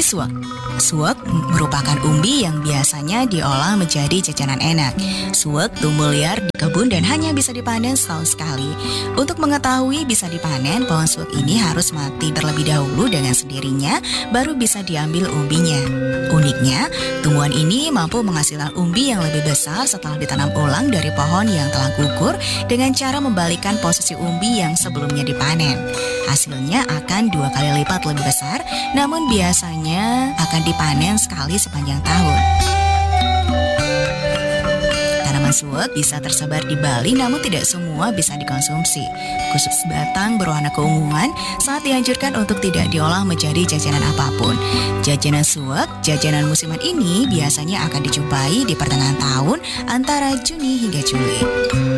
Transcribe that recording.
Suwak. Suwak merupakan umbi yang biasanya diolah menjadi jajanan enak. Suwak tumbuh liar di kebun dan hanya bisa dipanen setahun sekali. Untuk mengetahui bisa dipanen, pohon suwak ini harus mati terlebih dahulu dengan sendirinya, baru bisa diambil umbinya. Uniknya, tumbuhan ini mampu menghasilkan umbi yang lebih besar setelah ditanam ulang dari pohon yang telah gugur dengan cara membalikan posisi umbi yang sebelumnya dipanen. Hasilnya akan 2 kali lipat lebih besar, namun biasanya akan dipanen sekali sepanjang tahun. Tanaman suwak bisa tersebar di Bali namun tidak semua bisa dikonsumsi. Khusus batang berwarna keunguan sangat dianjurkan untuk tidak diolah menjadi jajanan apapun. Jajanan suwak, jajanan musiman ini biasanya akan dijumpai di pertengahan tahun antara Juni hingga Juli.